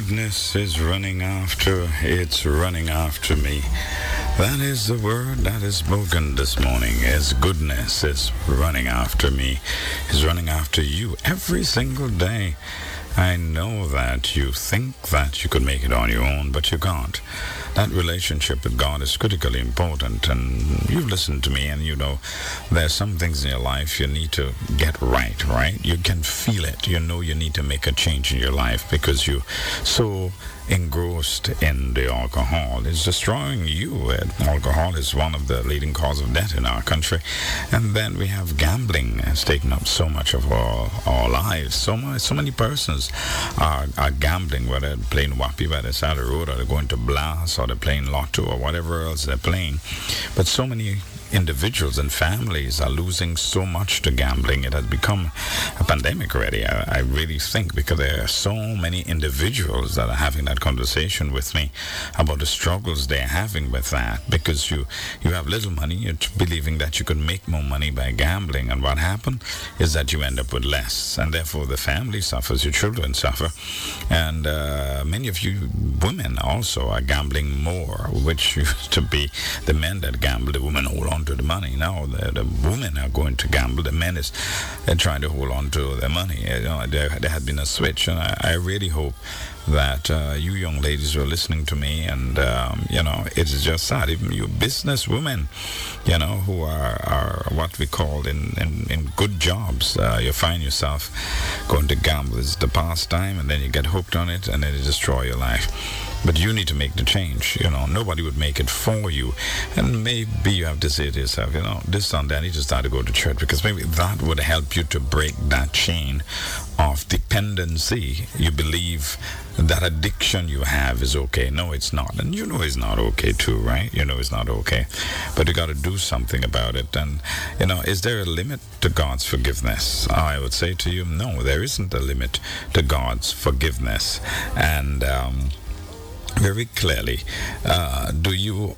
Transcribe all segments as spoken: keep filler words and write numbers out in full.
Goodness is running after, it's running after me. That is the word that is spoken this morning. His goodness is running after me, is running after you every single day. I know that you think that you could make it on your own, but you can't. That relationship with God is critically important, and you've listened to me, and you know there's some things in your life you need to get right, right? You can feel it. You know you need to make a change in your life because you're so engrossed in the alcohol. It's destroying you. Alcohol is one of the leading causes of death in our country. And then we have gambling has taken up so much of our, our lives. So much, so many persons are, are gambling, whether they're playing Wappy, whether it's out the road, or they're going to Blast, or they're playing Lotto, or whatever else they're playing. But so many individuals and families are losing so much to gambling. It has become a pandemic already, I, I really think, because there are so many individuals that are having that conversation with me about the struggles they're having with that, because you you have little money, you're believing that you could make more money by gambling, and what happens is that you end up with less, and therefore the family suffers, your children suffer, and uh, many of you women also are gambling more, which used to be the men that gamble, the women hold on to the money. Now the, the women are going to gamble, the men is uh, trying to hold on to their money. You know, there, there had been a switch, and I, I really hope that uh, you young ladies who are listening to me, and um, you know, it's just sad, even you business women, you know, who are, are what we call in, in, in good jobs, uh, you find yourself going to gamble. It's the pastime, and then you get hooked on it, and then it destroy your life. But you need to make the change. You know, nobody would make it for you. And maybe you have to say to yourself, you know, this Sunday I need to start to go to church, because maybe that would help you to break that chain of dependency. You believe that addiction you have is okay. No, it's not. And you know it's not okay too, right? You know it's not okay. But you got to do something about it. And, you know, is there a limit to God's forgiveness? I would say to you, no, there isn't a limit to God's forgiveness. And, um, very clearly, uh, do you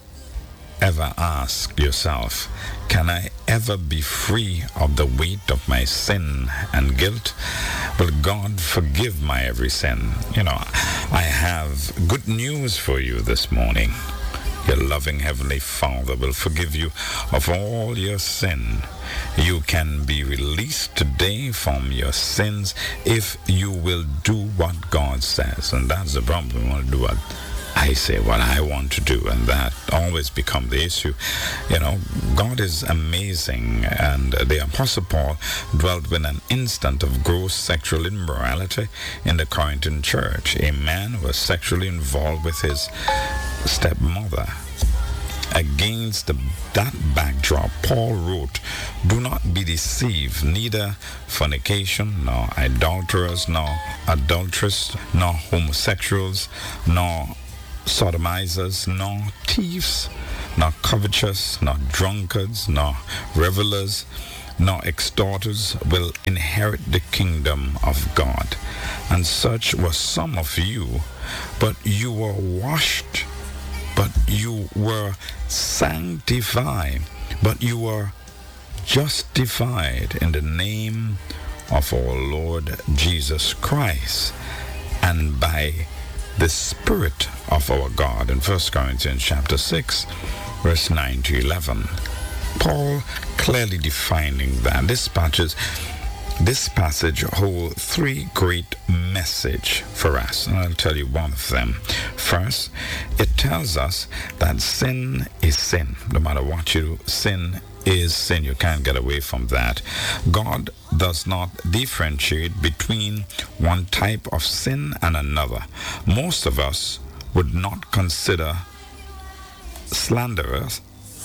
ever ask yourself, can I ever be free of the weight of my sin and guilt? Will God forgive my every sin? You know, I have good news for you this morning. Your loving Heavenly Father will forgive you of all your sin. You can be released today from your sins if you will do what God says. And that's the problem. We want to do what I say, what I want to do, and that always become the issue. You know, God is amazing, and the Apostle Paul dwelt with an instant of gross sexual immorality in the Corinthian church. A man was sexually involved with his stepmother. Against the, that backdrop, Paul wrote, do not be deceived, neither fornication, nor adulterers, nor adulteress, nor homosexuals, nor sodomizers, nor thieves, nor covetous, nor drunkards, nor revelers, nor extorters will inherit the kingdom of God. And such were some of you, but you were washed, but you were sanctified, but you were justified in the name of our Lord Jesus Christ, and by the Spirit of our God. In First Corinthians chapter six, verse nine to eleven. Paul clearly defining that this passage, this passage holds three great messages for us. And I'll tell you one of them. First, it tells us that sin is sin. No matter what you sin is sin. You can't get away from that. God does not differentiate between one type of sin and another. Most of us would not consider slanderers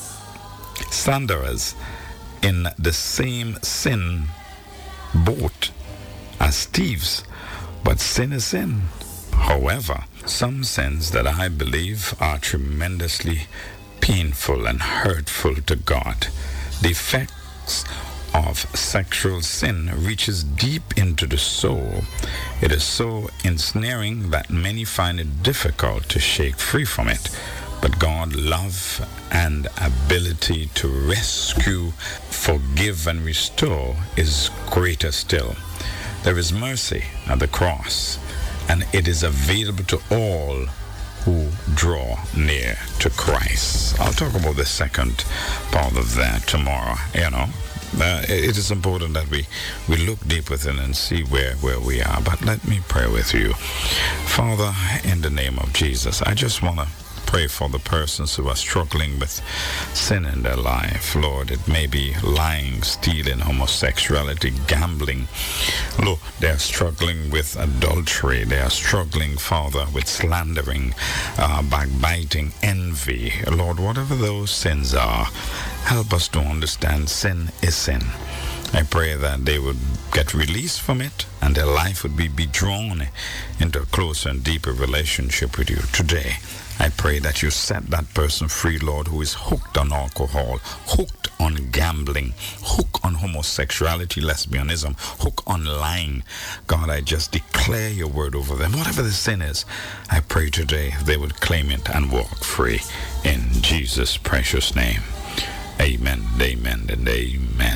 slanderers in the same sin boat as thieves, but sin is sin. However, some sins that I believe are tremendously painful and hurtful to God. The effects of sexual sin reaches deep into the soul. It is so ensnaring that many find it difficult to shake free from it. But God's love and ability to rescue, forgive, and restore is greater still. There is mercy at the cross. and it is available to all who draw near to Christ. I'll talk about the second part of that tomorrow, you know. Uh, it is important that we, we look deep within and see where, where we are. But let me pray with you. Father, in the name of Jesus, I just want to pray for the persons who are struggling with sin in their life. Lord, it may be lying, stealing, homosexuality, gambling. Lord, they are struggling with adultery. They are struggling, Father, with slandering, uh, backbiting, envy. Lord, whatever those sins are, help us to understand sin is sin. I pray that they would get released from it and their life would be, be drawn into a closer and deeper relationship with you today. I pray that you set that person free, Lord, who is hooked on alcohol, hooked on gambling, hooked on homosexuality, lesbianism, hooked on lying. God, I just declare your word over them. Whatever the sin is, I pray today they would claim it and walk free. In Jesus' precious name. Amen, amen, and amen.